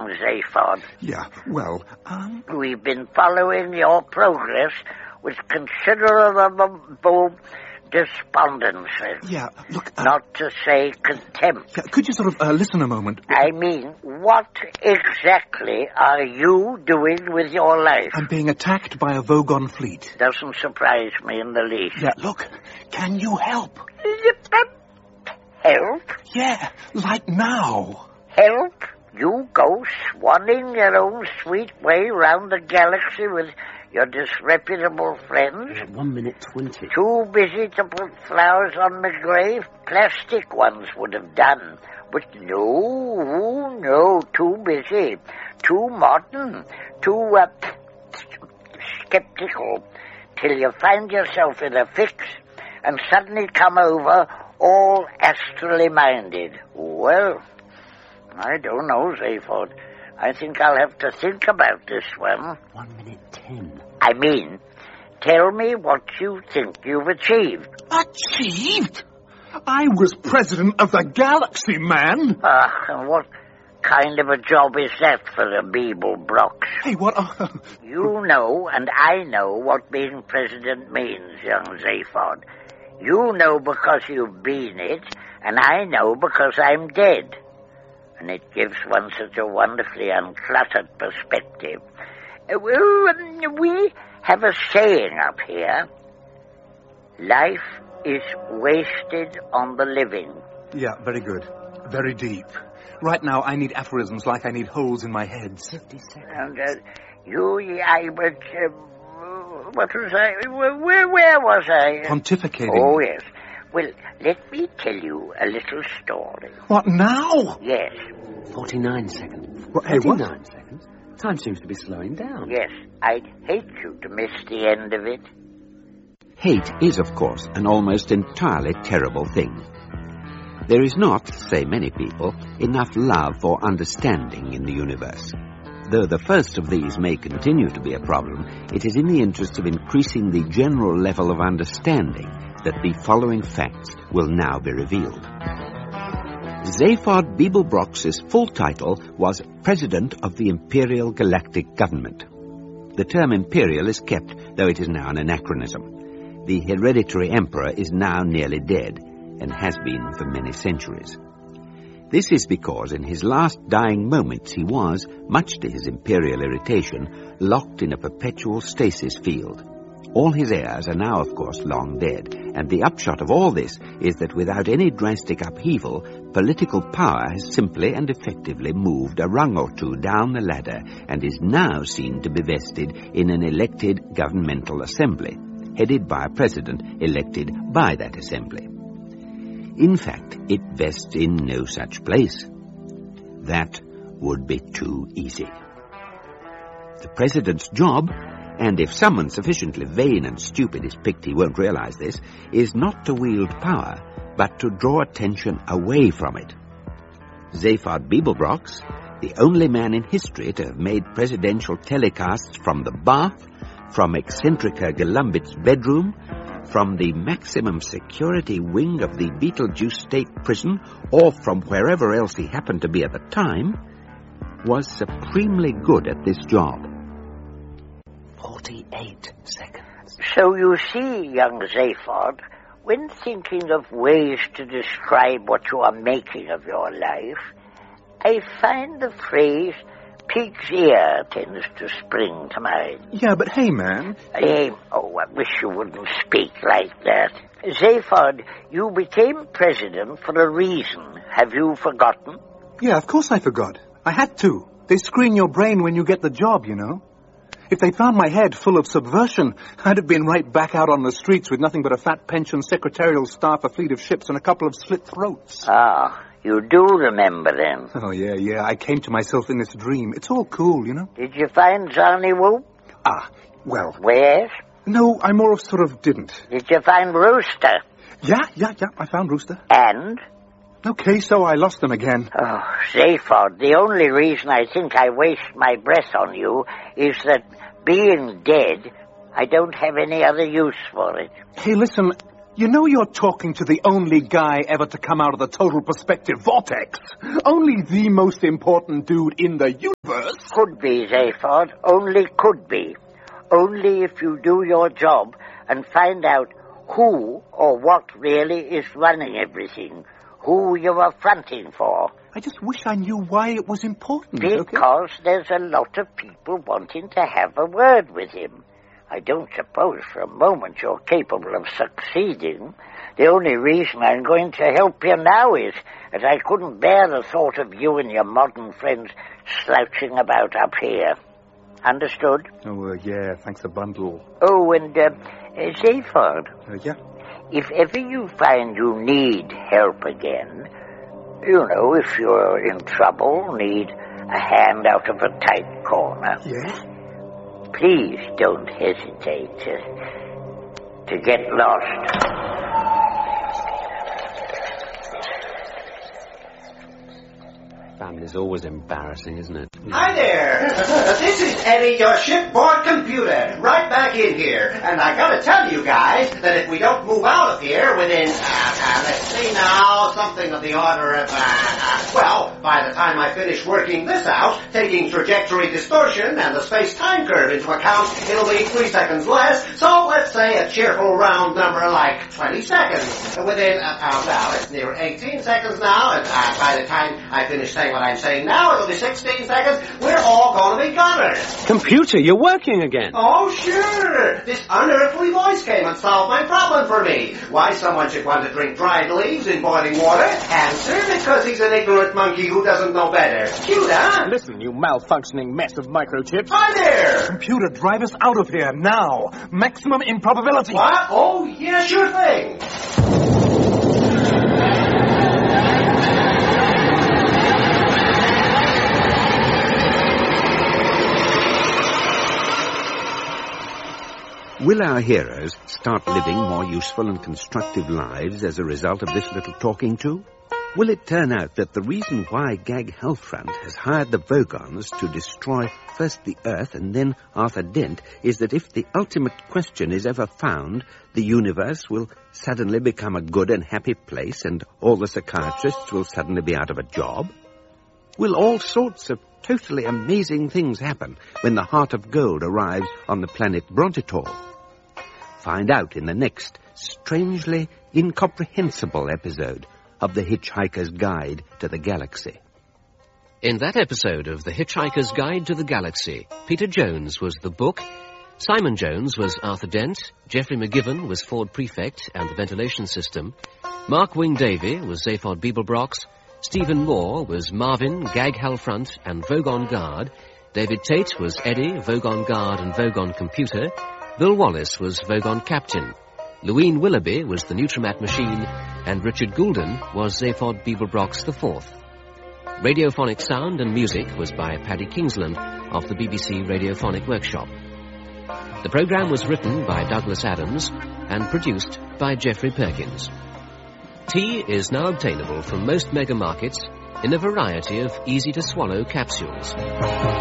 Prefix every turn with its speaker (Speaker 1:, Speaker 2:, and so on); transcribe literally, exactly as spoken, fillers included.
Speaker 1: young Zaphod.
Speaker 2: Yeah, well, um...
Speaker 1: We've been following your progress with considerable despondency.
Speaker 2: Yeah, look... Uh,
Speaker 1: Not to say contempt.
Speaker 2: Yeah, could you sort of uh, listen a moment?
Speaker 1: I mean, what exactly are you doing with your life?
Speaker 2: I'm being attacked by a Vogon fleet.
Speaker 1: Doesn't surprise me in the least.
Speaker 2: Yeah, look, can you help?
Speaker 1: Help?
Speaker 2: Yeah, like now.
Speaker 1: Help? You go swanning your own sweet way round the galaxy with your disreputable friends?
Speaker 3: Uh, one minute twenty.
Speaker 1: Too busy to put flowers on my grave? Plastic ones would have done. But no, no, too busy. Too modern. Too, uh, skeptical. Till you find yourself in a fix and suddenly come over all astrally minded. Well, I don't know, Zaphod. I think I'll have to think about this one.
Speaker 3: One minute ten.
Speaker 1: I mean, tell me what you think you've achieved.
Speaker 2: Achieved? I was president of the galaxy, man.
Speaker 1: Ah, uh, and what kind of a job is that for the Beeblebrox?
Speaker 2: Hey, what... Uh...
Speaker 1: You know, and I know what being president means, young Zaphod. You know because you've been it, and I know because I'm dead. And it gives one such a wonderfully uncluttered perspective. Uh, well, um, we have a saying up here. Life is wasted on the living.
Speaker 2: Yeah, very good. Very deep. Right now, I need aphorisms like I need holes in my head.
Speaker 3: Fifty seconds.
Speaker 1: And uh, you, I was... Uh, what was I... Where, where was I?
Speaker 2: Pontificating.
Speaker 1: Oh, yes. Well, let me tell you a little story.
Speaker 2: What, now?
Speaker 1: Yes.
Speaker 3: Forty-nine seconds.
Speaker 2: What, hey, what?
Speaker 3: Forty-nine seconds? Time seems to be slowing down.
Speaker 1: Yes, I'd hate you to miss the end of it.
Speaker 4: Hate is, of course, an almost entirely terrible thing. There is not, say many people, enough love or understanding in the universe. Though the first of these may continue to be a problem, it is in the interest of increasing the general level of understanding that the following facts will now be revealed. Zaphod Beeblebrox's full title was President of the Imperial Galactic Government. The term imperial is kept, though it is now an anachronism. The hereditary emperor is now nearly dead, and has been for many centuries. This is because in his last dying moments he was, much to his imperial irritation, locked in a perpetual stasis field. All his heirs are now, of course, long dead, and the upshot of all this is that without any drastic upheaval, political power has simply and effectively moved a rung or two down the ladder and is now seen to be vested in an elected governmental assembly, headed by a president elected by that assembly. In fact, it vests in no such place. That would be too easy. The president's job, and if someone sufficiently vain and stupid is picked he won't realize this, is not to wield power, but to draw attention away from it. Zaphod Beeblebrox, the only man in history to have made presidential telecasts from the bath, from Eccentrica Galumbit's bedroom, from the maximum security wing of the Beetlejuice State Prison, or from wherever else he happened to be at the time, was supremely good at this job.
Speaker 3: Forty-eight seconds.
Speaker 1: So you see, young Zaphod, when thinking of ways to describe what you are making of your life, I find the phrase pig's ear tends to spring to mind.
Speaker 2: Yeah, but hey, man.
Speaker 1: Hey, oh, I wish you wouldn't speak like that. Zaphod, you became president for a reason. Have you forgotten?
Speaker 2: Yeah, of course I forgot. I had to. They screen your brain when you get the job, you know. If they found my head full of subversion, I'd have been right back out on the streets with nothing but a fat pension, secretarial staff, a fleet of ships, and a couple of slit throats.
Speaker 1: Ah, you do remember then.
Speaker 2: Oh, yeah, yeah. I came to myself in this dream. It's all cool, you know.
Speaker 1: Did you find Zarni Whoop?
Speaker 2: Ah, well.
Speaker 1: Where?
Speaker 2: No, I more of sort of didn't.
Speaker 1: Did you find Rooster?
Speaker 2: Yeah, yeah, yeah. I found Rooster.
Speaker 1: And?
Speaker 2: Okay, so I lost them again.
Speaker 1: Oh, Zaphod, the only reason I think I waste my breath on you is that being dead, I don't have any other use for it.
Speaker 2: Hey, listen, You know you're talking to the only guy ever to come out of the total perspective vortex. Only the most important dude in the universe.
Speaker 1: Could be, Zaphod. Only could be. Only if you do your job and find out who or what really is running everything. Who you are fronting for.
Speaker 2: I just wish I knew why it was important.
Speaker 1: Because okay? There's a lot of people wanting to have a word with him. I don't suppose for a moment you're capable of succeeding. The only reason I'm going to help you now is that I couldn't bear the thought of you and your modern friends slouching about up here. Understood?
Speaker 2: Oh, uh, yeah, thanks a bundle.
Speaker 1: Oh, and, uh, uh Zaphod.
Speaker 2: Uh, yeah?
Speaker 1: If ever you find you need help again, you know, if you're in trouble, need a hand out of a tight corner.
Speaker 2: Yeah?
Speaker 1: Please don't hesitate to, to get lost.
Speaker 3: Family's always embarrassing, isn't it?
Speaker 5: Hi there! This is Eddie, your shipboard computer, right back in here. And I gotta tell you guys that if we don't move out of here within, uh, uh, let's see now, something of the order of, uh, uh, well, by the time I finish working this out, taking trajectory distortion and the space-time curve into account, it'll be three seconds less. So let's say a cheerful round number like twenty seconds. Within, uh, uh, well, it's near eighteen seconds now, and uh, by the time I finish saying what I'm saying now, it'll be sixteen seconds. We're all going to be goners.
Speaker 3: Computer, you're working again.
Speaker 5: Oh, sure. This unearthly voice came and solved my problem for me. Why someone should want to drink dried leaves in boiling water? Answer, because he's an ignorant monkey who doesn't know better. Cute, huh?
Speaker 6: Listen, you malfunctioning mess of microchips.
Speaker 5: Hi there.
Speaker 2: Computer, drive us out of here now. Maximum improbability.
Speaker 5: What? Oh, yeah, sure thing.
Speaker 4: Will our heroes start living more useful and constructive lives as a result of this little talking to? Will it turn out that the reason why Gag Hellfront has hired the Vogons to destroy first the Earth and then Arthur Dent is that if the ultimate question is ever found, the universe will suddenly become a good and happy place and all the psychiatrists will suddenly be out of a job? Will all sorts of totally amazing things happen when the Heart of Gold arrives on the planet Brontitor? Find out in the next strangely incomprehensible episode of The Hitchhiker's Guide to the Galaxy.
Speaker 7: In that episode of The Hitchhiker's Guide to the Galaxy, Peter Jones was the book, Simon Jones was Arthur Dent, Geoffrey McGiven was Ford Prefect and the ventilation system, Mark Wing Davey was Zaphod Beeblebrox, Stephen Moore was Marvin, Gag Hellfront and Vogon Guard, David Tate was Eddie, Vogon Guard and Vogon Computer, Bill Wallace was Vogon Captain, Louine Willoughby was the Nutrimat Machine, and Richard Goulden was Zaphod Beeblebrox the Fourth. Radiophonic sound and music was by Paddy Kingsland of the B B C Radiophonic Workshop. The programme was written by Douglas Adams and produced by Geoffrey Perkins. Tea is now obtainable from most mega markets in a variety of easy-to-swallow capsules.